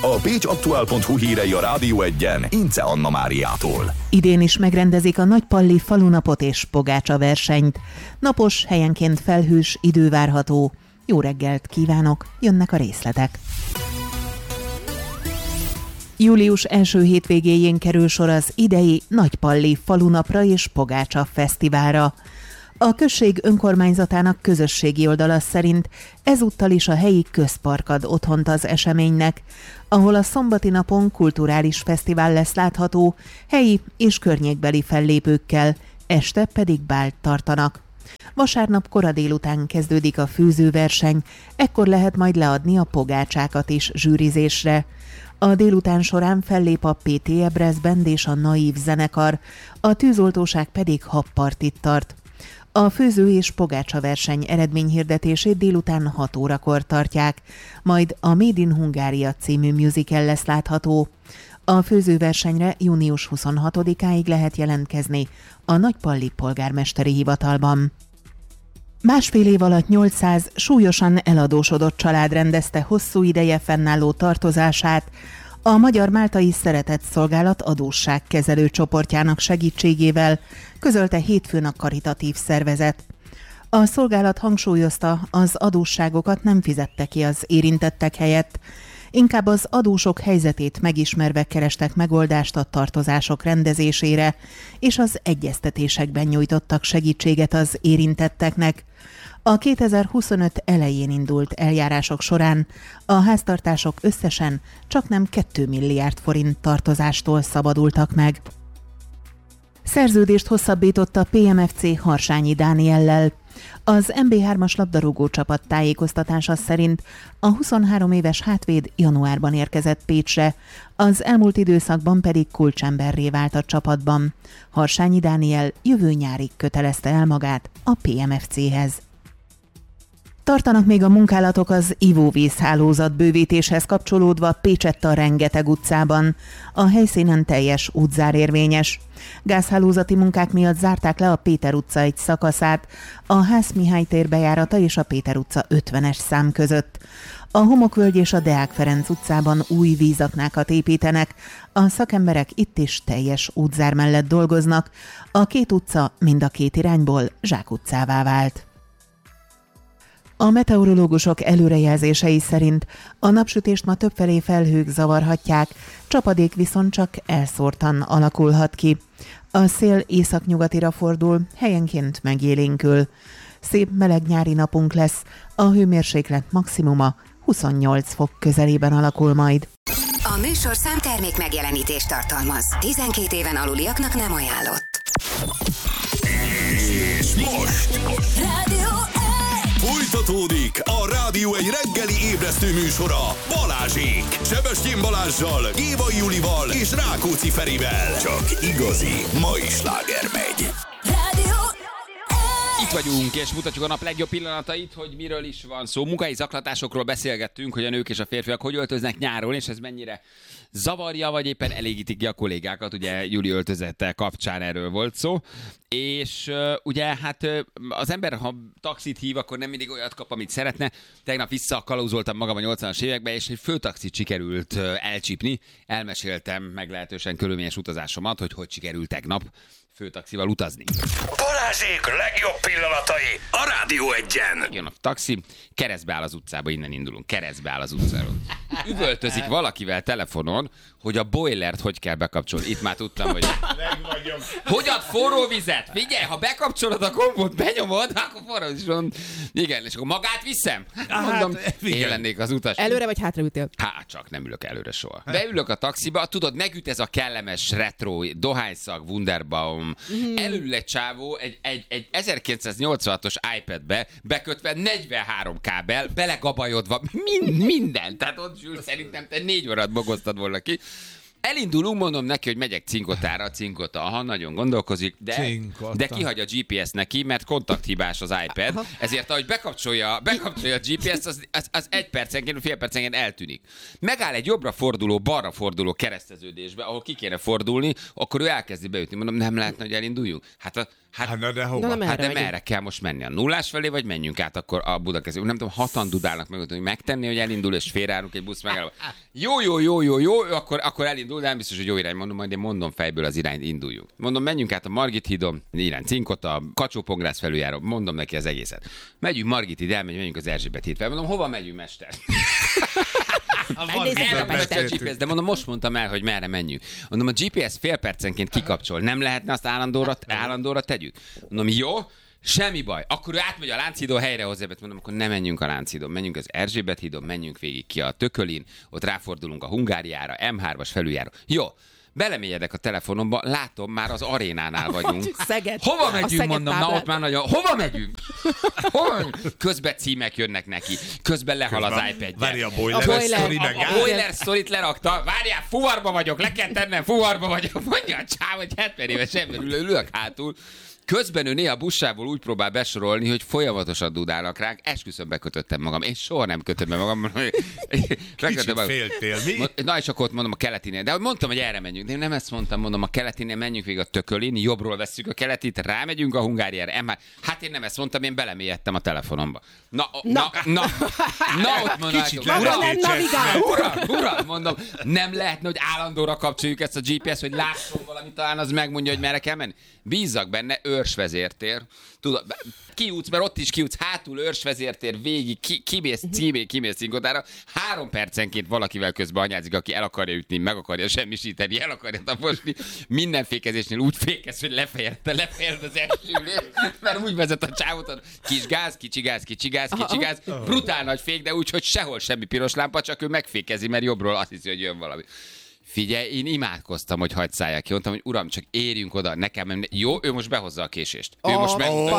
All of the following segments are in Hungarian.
A pécsaktuál.hu hírei a Rádió Egyen Ince Anna Máriától. Idén is megrendezik a Nagypalli falunapot és pogácsa versenyt. Napos, helyenként felhős idő várható. Jó reggelt kívánok, jönnek a részletek. Július első hétvégéjén kerül sor az idei Nagypalli falunapra és pogácsa fesztiválra. A község önkormányzatának közösségi oldala szerint ezúttal is a helyi közpark ad otthont az eseménynek, ahol a szombati napon kulturális fesztivál lesz látható, helyi és környékbeli fellépőkkel, este pedig bált tartanak. Vasárnap kora délután kezdődik a főzőverseny, ekkor lehet majd leadni a pogácsákat is zsűrizésre. A délután során fellép a P.T. Brass Band és a Naív zenekar, a tűzoltóság pedig habpartit tart. A főző és pogácsa verseny eredményhirdetését délután 6 órakor tartják, majd a Made in Hungária című musical lesz látható. A főzőversenyre június 26-áig lehet jelentkezni a Nagypalli polgármesteri hivatalban. Másfél év alatt 800 súlyosan eladósodott család rendezte hosszú ideje fennálló tartozását a Magyar Máltai Szeretett Szolgálat adósságkezelő csoportjának segítségével, közölte hétfőn a karitatív szervezet. A szolgálat hangsúlyozta, az adósságokat nem fizette ki az érintettek helyett, inkább az adósok helyzetét megismerve kerestek megoldást a tartozások rendezésére, és az egyeztetésekben nyújtottak segítséget az érintetteknek. A 2025 elején indult eljárások során a háztartások összesen csaknem 2 milliárd forint tartozástól szabadultak meg. Szerződést hosszabbított a PMFC Harsányi Dániellel. Az MB3-as labdarúgó csapat tájékoztatása szerint a 23 éves hátvéd januárban érkezett Pécsre, az elmúlt időszakban pedig kulcsemberré vált a csapatban. Harsányi Dániel jövő nyárig kötelezte el magát a PMFC-hez. Tartanak még a munkálatok az ivóvízhálózat bővítéshez kapcsolódva Pécsetta Rengeteg utcában. A helyszínen teljes útzár érvényes. Gázhálózati munkák miatt zárták le a Péter utca egy szakaszát, a Ház Mihály tér bejárata és a Péter utca 50-es szám között. A Homokvölgy és a Deák Ferenc utcában új vízaknákat építenek, a szakemberek itt is teljes útzár mellett dolgoznak, a két utca mind a két irányból zsákutcává vált. A meteorológusok előrejelzései szerint a napsütést ma többfelé felhők zavarhatják, csapadék viszont csak elszórtan alakulhat ki. A szél északnyugatira fordul, helyenként megélénkül. Szép meleg nyári napunk lesz, a hőmérséklet maximuma 28 fok közelében alakul majd. A műsorszám termék megjelenítést tartalmaz. 12 éven aluliaknak nem ajánlott. És most folytatódik a Rádió egy reggeli ébresztő műsora Balázsék. Sebestyén Balázssal, Gévai Julival és Rákóczi Ferivel. Csak igazi mai sláger megy. Itt vagyunk, és mutatjuk a nap legjobb pillanatait, hogy miről is van szó. Munkai zaklatásokról beszélgettünk, hogy a nők és a férfiak hogy öltöznek nyáron, és ez mennyire zavarja, vagy éppen elégítik ki a kollégákat. Ugye Júli öltözete kapcsán erről volt szó. És ugye hát az ember, ha taxit hív, akkor nem mindig olyat kap, amit szeretne. Tegnap visszakalauzoltam magam a 80-as évekbe, és egy főtaxit sikerült elcsípni. Elmeséltem meglehetősen körülményes utazásomat, hogy sikerült tegnap főtaxival utazni. Balázsék legjobb pillanatai a Rádió Egyen. Jön a taxi, keresztbe áll az utcába, innen indulunk, keresztbe áll az utcáról. Üvöltözik valakivel telefonon, hogy a boilert hogy kell bekapcsolni. Itt már tudtam, hogy... Hogy ad forró vizet? Figyelj, ha bekapcsolod a gombot, benyomod, akkor forró is van. Igen, és akkor magát viszem? Mondom, én lennék az utas. Előre vagy hátra ütél? Hát csak nem ülök előre soha. Beülök a taxiba, tudod, megüt ez a kellemes retro, dohányszag, Wunderbaum. Elül egy csávó egy 1986-os iPad-be bekötve 43 kábel, belegabajodva, minden. Tehát ott szerintem te 4 órát bogoztad volna ki. Elindulunk, mondom neki, hogy megyek Cinkotára, Cinkota, nagyon gondolkozik, de kihagy a GPS neki, mert kontakthibás az iPad, ezért ahogy bekapcsolja a GPS-t, az 1 percenként, fél percenként eltűnik. Megáll egy jobbra forduló, balra forduló kereszteződésbe, ahol ki kéne fordulni, akkor ő elkezdi beütni. Mondom, nem lehetne, hogy elinduljunk? Hát Hát de hova? Hát de merre kell most menni? A nullás felé, vagy menjünk át akkor a Budakeszi? Nem tudom, 6-an dudálnak meg, hogy megtenni, hogy elindul, és félreállunk egy busz megálló. Jó, akkor elindul, de nem biztos, hogy jó irány. Mondom, majd én mondom fejből az irányt, induljunk. Mondom, menjünk át a Margit hídon, irány Cinkot, a Kacsó-Pongrász felüljáró, mondom neki az egészet. Megyünk Margit híd, elmegyünk az Erzsébet híd fel. Mondom, hova megyünk, mester? De mondom, most mondtam el, hogy merre menjünk. Mondom, a GPS fél percenként kikapcsol. Nem lehetne azt állandóra tegyük? Mondom, jó, semmi baj. Akkor ő átmegy a Lánchídon, helyre hozzá. Mondom, akkor nem menjünk a Lánchídon, menjünk az Erzsébet hídon, menjünk végig ki a Tökölin, ott ráfordulunk a Hungáriára, M3-as felüljáró. Jó. Belemélyedek a telefonomba, látom, már az arénánál vagyunk. Szeged. Hova megyünk, mondom, na ott már nagyon... Hova megyünk? Közben címek jönnek neki. Közben lehal az iPad-je. Várja, a boiler sztori meg a boiler sztorit lerakta. Várjál, fuvarba vagyok, le kell tennem, fuvarba vagyok. Mondja a csáv, hogy 70 éves ember ülök hátul. Közben ő néha bussából úgy próbál besorolni, hogy folyamatosan dudálnak ránk. Esküszöm, bekötöttem magam. Én soha nem kötöm be magam. Kicsit féltél, mi? Na és akkor ott mondom a keletinél. De mondtam, hogy erre menjünk. De én nem ezt mondtam, a keletinél menjünk végig a Tökölin, jobbról vesszük a keletit, rámegyünk a Hungáriára. Hát én nem ezt mondtam, én belemélyedtem a telefonomba. Na, ott mondom, uram, mondom, nem lehetne, hogy állandóra kapcsoljuk ezt a GPS, hogy lásson valamit, talán az megmondja, hogy merre kell menni. Bízzak benne, őrsvezértér. Tudod, kiútsz, mert ott is kiútsz, hátul őrsvezértér, végig, kimész Cinkotára. 3 percenként valakivel közben anyázik, aki el akarja ütni, meg akarja semmisíteni, el akarja taposni. Minden fékezésnél úgy fékez, hogy lefejed az elsülést, mert úgy vezet a csávot, kis gáz, kicsi gáz, brutál nagy fék, de úgy, hogy sehol semmi piros lámpa, csak ő megfékezi, mert jobbról azt hiszi, hogy jön valami. Figyelj, én imádkoztam, hogy hagyd szálljak ki. Mondtam, hogy uram, csak érjünk oda, nekem. Jó, ő most behozza a késést. Ő most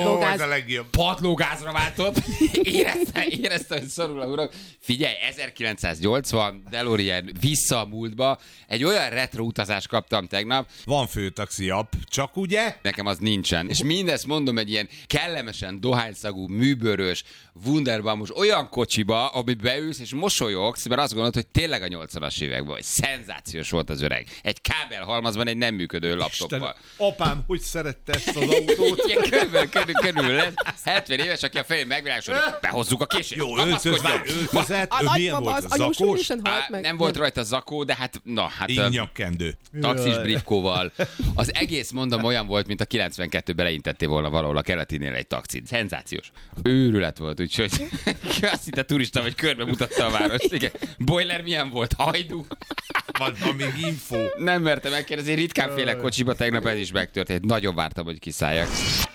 padlógázra váltott. Érezte, hogy szorul a uram. Figyelj, 1980, DeLorean, vissza a múltba. Egy olyan retro utazást kaptam tegnap. Van főtaxi app, csak ugye? Nekem az nincsen. És mindezt mondom egy ilyen kellemesen dohányszagú, műbőrös, wunderbaumos olyan kocsiba, ami beülsz és mosolyogsz, mert azt gondolod, hogy tényleg a 80-as években vagy. Szenzációs volt az öreg. Egy kábelhalmazban egy nem működő laptoppal. Apám, hogy szerette ezt az autót? Igen, körülbelül lesz. 70 éves, aki a fején megvilágosodott, hogy behozzuk a későt. Jó, öltözett. Milyen volt? Zakós? Nem volt rajta zakó, de hát, Ínyakkendő. Taxis briefkóval. Az egész, mondom, olyan volt, mint a 92-ben leintettél volna valahol a keletinél egy taxit. Szenzációs. Őrület volt, úgyhogy azt hitte turista, vagy körbe mutatta a várost. Igen. Boiler milyen volt? Hajdú? Van még info. Nem mertem megkérdezni, ritkán félek kocsiba, tegnap ez is megtörtént. Nagyon vártam, hogy kiszálljak.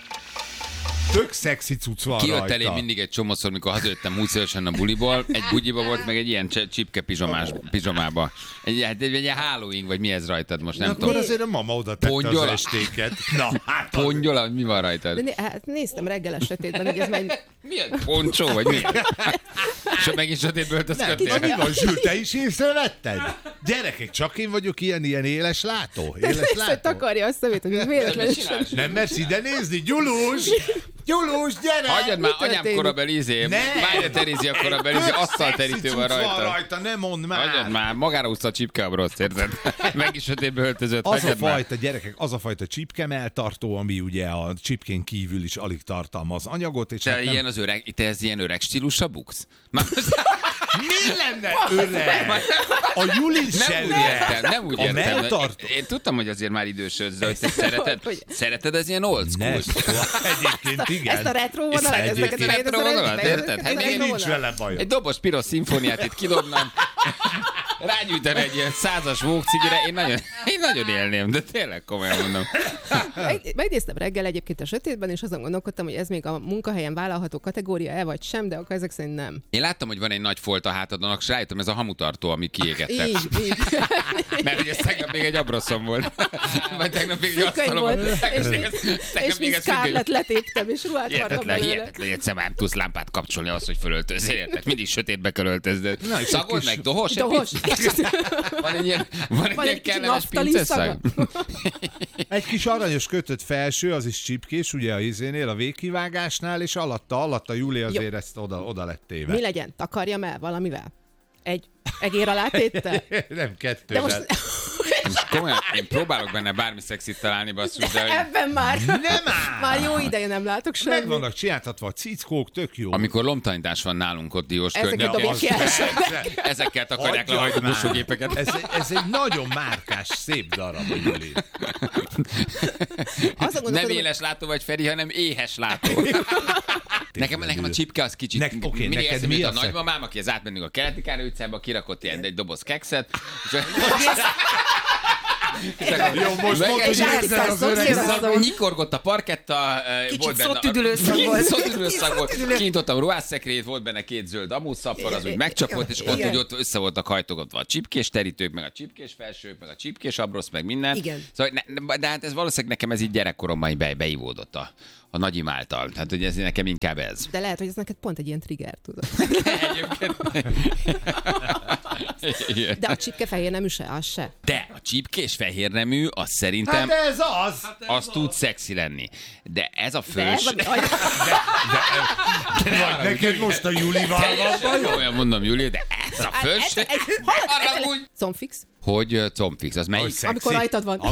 Tök szexi cucc van Kijött rajta. elém mindig egy csomószor, mikor hazajöttem múltszörösen a buliból. Egy bugyiba volt, meg egy ilyen csipke pizsomába. Egy ilyen Halloween, vagy mi ez rajtad most, nem tudom. Akkor azért a mama oda tette az estéket. Na, hát Pongyola, mi van rajtad? Hát néztem reggel sötétben, hogy ez megy. Milyen poncsó, vagy mi? És megint sötétből öltözködtél? mi van, Zsül, te is észrevetted? Gyerekek, csak én vagyok ilyen éles látó. Ezt takarja a szemét, hogy véletlenül sem. Nem mersz ide nézni, Gyulus! Gyulus, gyere! Hagyjad már, anyám korabeli Várja, Terézia korabeli asztalterítő van rajta. Ne mondd már! Hagyjad már, magára úszta a csipke a broszt, érted? Meg is sötétbe öltözött. Az a fajta, gyerekek, az a fajta csipkemeltartó, ami ugye a csipkén kívül is alig tartalmaz anyagot. És te ilyen az öreg, te ez ilyen öreg stílusra buksz? Mi lenne öreg? A Juli sem. Nem úgy értem. Én tudtam, hogy azért már idősödsz, de hogy te szereted ez ilyen old school? Egyébként igen. Ezt a retro vonalat, érted? Nincs vele baj. Egy dobos piros szimfóniát itt kidobnám, rágyűjteni egy ilyen 100-as vókcigire, én nagyon élném, de tényleg komolyan mondom. Megnéztem reggel egyébként a sötétben, és azon gondolkodtam, hogy ez még a munkahelyen vállalható kategória-e vagy sem, de akkor ezek szerint nem. Én láttam, hogy van egy nagy folt a hátadon, és rájöttem, ez a hamutartó, ami kiégette. Így. Mert ugye tegnap még egy abroszom volt. Vagy tegnap még egy asztalom volt. És mi Scarlett letéptem, és ruhát vartam belőle. Hihetetlen, egyszer már tudsz lámpát kapcsolni ahhoz, hogy fölöltözzél, érted? Mindig sötétbe kell öltözned. Szagod meg, dohos? Dohos. Van egy ilyen kellemes pinceszag. Egy kis aranyos kötött felső, az is csipkés, ugye a izénél, a végkivágásnál, és alatta Júli azért ezt oda lett téve. Mi legyen? Takarjam el valamivel? Egy egér alá téttel? Nem, kettővel. De most Most komolyan, én próbálok benne bármi szexit találni, basszus, de... Ebben már. Nem áll! Már jó ideje nem látok semmit. Meg vannak csináltatva a cickók, tök jó. Amikor lomtanítás van nálunk ott Diós Ezeket környékén, dobják ki első. ezekkel takarják le a Hagyjad már. hajtómosógépeket. Ez egy nagyon márkás, szép darab, Juli. Azon Nem gondolkodom, éles látó vagy, Feri, hanem éhes látó. Nekem a csipke az kicsit. Oké, Mindig neked eszembe mi jut a a nagymamám, aki az átmennünk a Keleti Károly utcába, kirakott ilyen egy doboz kekszet. Jó, most mondod, hogy érzed az öreg Nyikorgott a parketta, volt benne... Szottüdülőszag volt. Kinyitottam a ruhásszekrélyét, volt benne 2 zöld amúszappar, az úgy megcsapott, és ott, hogy ott össze voltak hajtogatva a csipkés terítők, meg a csipkés felsők, meg a csipkés abrosz, meg minden. Igen. Szóval, de hát ez valószínűleg nekem ez így gyerekkoromban beivódott a nagyim által. Tehát, hogy ez nekem inkább ez. de lehet, hogy ez neked pont egy ilyen trigger, tudod. Igen. De a csipkefehér nemű se, az se. De a csipkés fehérnemű, az szerintem... Hát ez az! az tud szexi lenni. De ez a De ez, fős... Vagy neked most a Julival van bajod? Olyan mondom, Júlia, de ez a fős... Arra úgy... Combfix? Hogy combfix, az melyik? Szexi. Amikor rajtad van.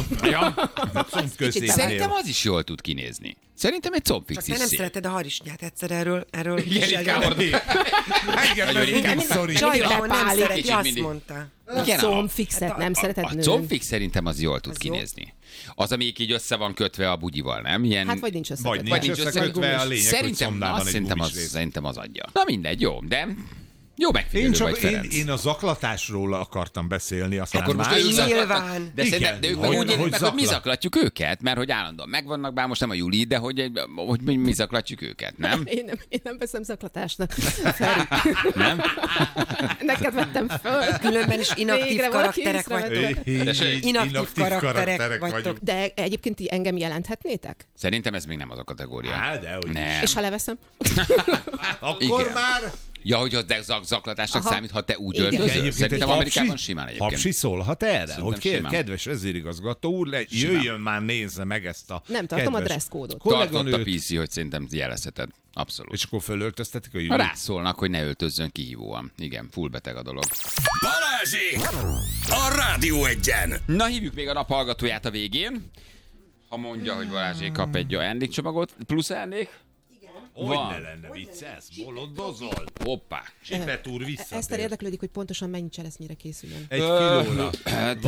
Szerintem az is jól tud kinézni. Szerintem egy combfix Csak is te nem szép. szereted a harisnyát egyszer erről. Igen, ritkán Igen, mert mindig szorít. Csajkában nem Pálik. szereti, Kicsit azt mindig. mondta. Igen, Combfixet nem szereted a nőn. combfix szerintem az jól tud Az jó? kinézni. Az, amelyik így össze van kötve a bugyival, nem? Ilyen... Hát vagy nincs összekötve. Vagy nincs összekötve, a lényeg, hogy Szerintem, szondában azt egy szerintem gumis az, rész. szerintem az adja. Na mindegy, jó, de jó megfigyelő vagy, Ferenc. Én a zaklatásról akartam beszélni, aztán Akkor most más. ők zaklatnak. Nyilván. De, Igen, szerintem, de ők hogy- meg úgy élik hogy meg, hogy mi zaklat. zaklatjuk őket, mert hogy állandóan megvannak, bár most nem a Juli, de hogy mi zaklatjuk őket, nem? Én nem veszem zaklatásnak. Feri. Nem? Neked vettem föl. Különben is inaktív Végre valaki karakterek észrevette. vagytok. Inaktív karakterek vagytok. De egyébként ti engem jelenthetnétek? Szerintem ez még nem az a kategória. Á, dehogy. Nem. És ha leveszem? Akkor Igen. már... Ja, hogy az zaklatásnak számít, ha te úgy Igen. öltözöl. Egyébként Szerintem egy Amerikában simán egyébként. Hapsi szólhat erre? Szerintem Hogy simán. kedves vezérigazgató úr, jöjjön már, nézze meg ezt a Nem tartom a kedves dresszkódot. Tartott a kolléganőt, PC, hogy szerintem jelezheted. Abszolút. és akkor fölöltöztetik a Ha Julit. rászólnak, hogy ne öltözzön kihívóan. Igen, full beteg a dolog. Balázsék! A Rádió Egyen! Na, hívjuk még a nap hallgatóját a végén. Ha mondja, hogy Balázsék kap egy ajándékcsomagot. Plusz ajándék? Hogy Van. ne lenne vicces, bolondozol. Hoppá. Csipet úr Eszter visszatér. érdeklődik, hogy pontosan mennyi cseresznyire készüljön. Egy kilóra. Hát,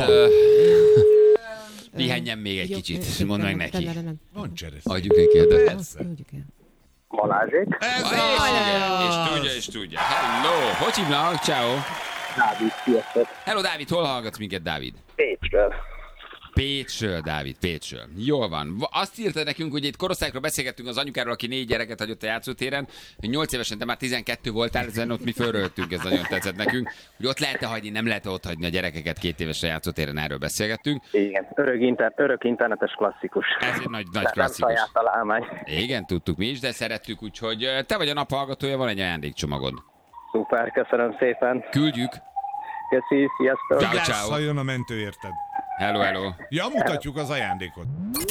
pihenjen még egy kicsit. Mondd meg neki. Rendben. Van cseresznye. Adjuk neki a Persze. Mondjuk el. Balázsék, És tudja. Hello, hogy hívnak? Ciao. Dávid, sziasztok. Hello, Dávid, hol hallgatsz minket, Dávid? Pécsről. Pécsről, Dávid, Pécsről. Jól van. Azt írta nekünk, hogy itt korosztályokról beszélgettünk az anyukáról, aki 4 gyereket hagyott a játszótéren. 8 évesen te már 12 voltál, ezen ott mi fölröltünk, ez nagyon tetszett nekünk. Hogy ott lehet-e hagyni, nem lehet ott hagyni a gyerekeket 2 évesen játszótéren, erről beszélgettünk. Igen, örök internetes klasszikus. Ez egy nagy Nem klasszikus. saját találmány. Igen, tudtuk mi is, de szerettük, úgyhogy te vagy a nap hallgatója, van egy ajándékcsomagod. Szuper, köszönöm szépen. Küldjük. Köszi, sziasztok. Ciao, Vigyázz, ciao. ha jön a mentő, érted? Hello, hello. Ja, mutatjuk az ajándékot.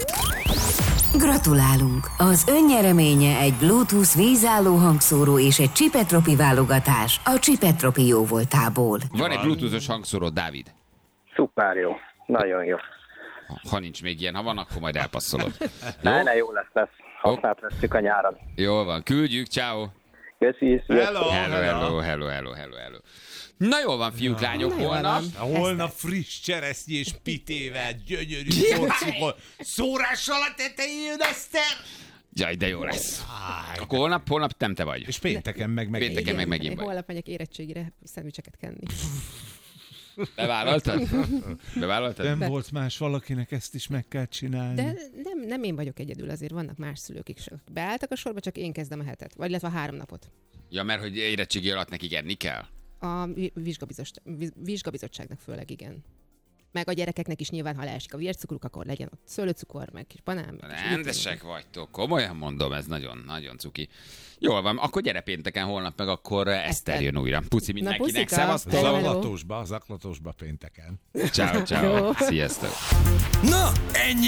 Gratulálunk! Az önnyereménye egy Bluetooth vízálló hangszóró és egy Csipetropi válogatás a Csipetropi jóvoltából. Van egy bluetoothos hangszóró, Dávid. Szuper, jó. Nagyon jó. Ha nincs még ilyen, ha van, akkor majd elpasszolod. Ne, jó lesz. Használt vesszük a nyáron. Jól van, küldjük, ciao. Köszi, sziasztok. Hello. Na jól van, fiúk, lányok, holnap. Holnap friss cseresznyés pitével, gyönyörű porcukor, szórással a tetején, Eszter! Jaj, de jó lesz. Akkor holnap nem te vagy. És pénteken meg megint. Pénteken meg megint Én vagy. holnap megyek érettségire szendvicseket kenni. Bevállaltad? Bevállaltad? Nem volt más valakinek, ezt is meg kell csinálni. De nem én vagyok egyedül, azért vannak más szülők is. Beálltak a sorba, csak én kezdem a hetet. Vagy illetve a 3 napot. Ja, mert hogy érettségi alatt nekik enni kell? A vizsgabizottságnak főleg, igen. Meg a gyerekeknek is nyilván, ha leesik a vércukruk, akkor legyen ott szőlőcukor, meg kis banán. meg kis Rendesek vagytok, komolyan mondom, ez nagyon, nagyon cuki. Jól van, akkor gyere pénteken, holnap meg akkor Eszter jön újra. Puci mindenkinek, puszika. szevasztok! Hello. Zaklatosba pénteken. Ciao, ciao, sziasztok! Na, ennyi